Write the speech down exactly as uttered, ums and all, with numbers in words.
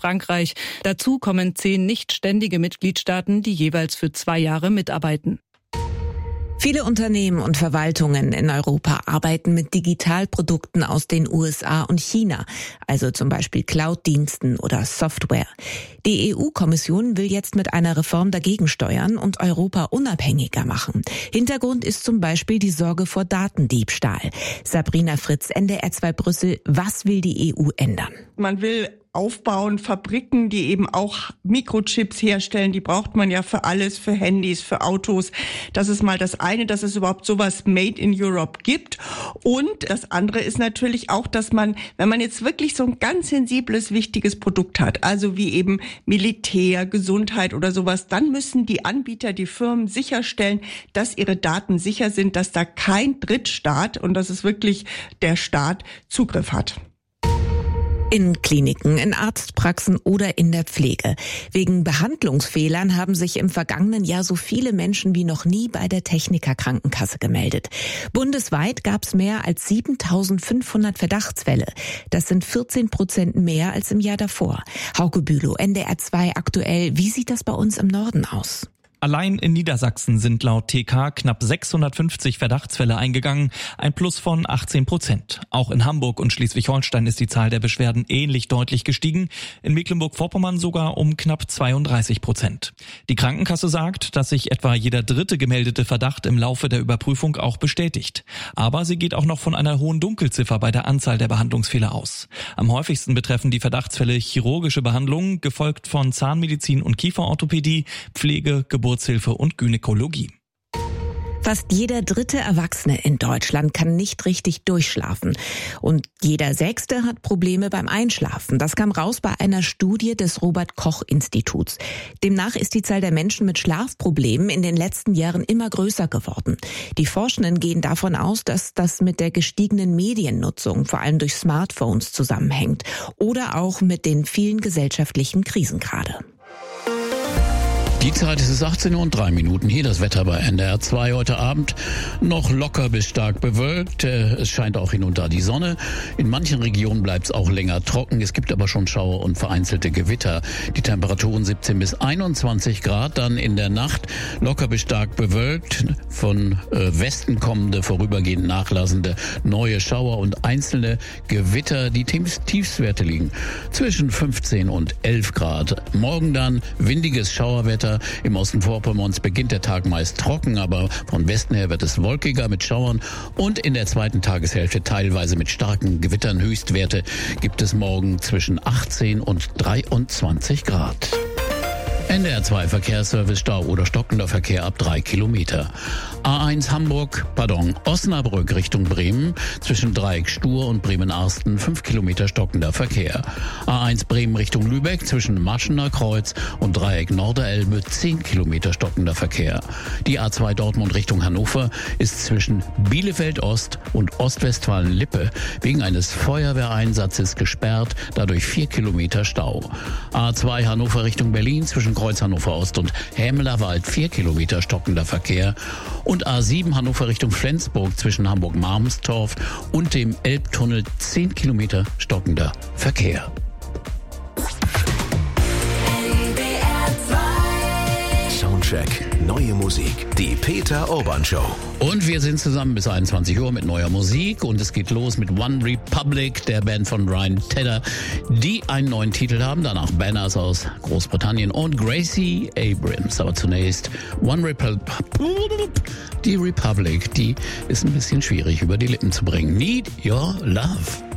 Frankreich. Dazu kommen zehn nichtständige Mitgliedstaaten, die jeweils für zwei Jahre mitarbeiten. Viele Unternehmen und Verwaltungen in Europa arbeiten mit Digitalprodukten aus den U S A und China, also zum Beispiel Cloud-Diensten oder Software. Die E U-Kommission will jetzt mit einer Reform dagegen steuern und Europa unabhängiger machen. Hintergrund ist zum Beispiel die Sorge vor Datendiebstahl. Sabrina Fritz, N D R zwei Brüssel. Was will die E U ändern? Man will aufbauen, Fabriken, die eben auch Mikrochips herstellen, die braucht man ja für alles, für Handys, für Autos. Das ist mal das eine, dass es überhaupt sowas Made in Europe gibt. Und das andere ist natürlich auch, dass man, wenn man jetzt wirklich so ein ganz sensibles, wichtiges Produkt hat, also wie eben Militär, Gesundheit oder sowas, dann müssen die Anbieter, die Firmen sicherstellen, dass ihre Daten sicher sind, dass da kein Drittstaat, und das ist wirklich der Staat, Zugriff hat. In Kliniken, in Arztpraxen oder in der Pflege. Wegen Behandlungsfehlern haben sich im vergangenen Jahr so viele Menschen wie noch nie bei der Techniker Krankenkasse gemeldet. Bundesweit gab es mehr als siebentausendfünfhundert Verdachtsfälle. Das sind vierzehn Prozent mehr als im Jahr davor. Hauke Bülow, N D R zwei aktuell. Wie sieht das bei uns im Norden aus? Allein in Niedersachsen sind laut T K knapp sechshundertfünfzig Verdachtsfälle eingegangen, ein Plus von achtzehn Prozent. Auch in Hamburg und Schleswig-Holstein ist die Zahl der Beschwerden ähnlich deutlich gestiegen, in Mecklenburg-Vorpommern sogar um knapp zweiunddreißig Prozent. Die Krankenkasse sagt, dass sich etwa jeder dritte gemeldete Verdacht im Laufe der Überprüfung auch bestätigt. Aber sie geht auch noch von einer hohen Dunkelziffer bei der Anzahl der Behandlungsfehler aus. Am häufigsten betreffen die Verdachtsfälle chirurgische Behandlungen, gefolgt von Zahnmedizin und Kieferorthopädie, Pflege, Geburt Geburtshilfe und Gynäkologie. Fast jeder dritte Erwachsene in Deutschland kann nicht richtig durchschlafen. Und jeder Sechste hat Probleme beim Einschlafen. Das kam raus bei einer Studie des Robert-Koch-Instituts. Demnach ist die Zahl der Menschen mit Schlafproblemen in den letzten Jahren immer größer geworden. Die Forschenden gehen davon aus, dass das mit der gestiegenen Mediennutzung, vor allem durch Smartphones, zusammenhängt. Oder auch mit den vielen gesellschaftlichen Krisen gerade. Die Zeit ist es achtzehn Uhr und drei Minuten. Hier das Wetter bei N D R zwei heute Abend. Noch locker bis stark bewölkt. Es scheint auch hinunter die Sonne. In manchen Regionen bleibt es auch länger trocken. Es gibt aber schon Schauer und vereinzelte Gewitter. Die Temperaturen siebzehn bis einundzwanzig Grad. Dann in der Nacht locker bis stark bewölkt. Von äh, Westen kommende, vorübergehend nachlassende neue Schauer und einzelne Gewitter. Die Tiefstwerte liegen zwischen fünfzehn und elf Grad. Morgen dann windiges Schauerwetter. Im Osten Vorpommerns beginnt der Tag meist trocken, aber von Westen her wird es wolkiger mit Schauern und in der zweiten Tageshälfte teilweise mit starken Gewittern. Höchstwerte gibt es morgen zwischen achtzehn und dreiundzwanzig Grad. N D R zwei Verkehrsservice, Stau oder stockender Verkehr ab drei Kilometer. A eins Hamburg, pardon, Osnabrück Richtung Bremen, zwischen Dreieck Stur und Bremen-Arsten fünf Kilometer stockender Verkehr. A eins Bremen Richtung Lübeck, zwischen Maschener Kreuz und Dreieck Norderelbe zehn Kilometer stockender Verkehr. Die A zwei Dortmund Richtung Hannover ist zwischen Bielefeld Ost und Ostwestfalen-Lippe wegen eines Feuerwehreinsatzes gesperrt, dadurch vier Kilometer Stau. A zwei Hannover Richtung Berlin, zwischen Kreuz Hannover Ost und Hämelerwald vier Kilometer stockender Verkehr. Und A sieben Hannover Richtung Flensburg zwischen Hamburg-Marmstorf und dem Elbtunnel zehn Kilometer stockender Verkehr. Soundcheck, neue Musik, die Peter Urban Show. Und wir sind zusammen bis einundzwanzig Uhr mit neuer Musik und es geht los mit One Republic, der Band von Ryan Tedder, die einen neuen Titel haben, danach Banners aus Großbritannien und Gracie Abrams. Aber zunächst One Republic, die Republic, die ist ein bisschen schwierig über die Lippen zu bringen. Need Your Love.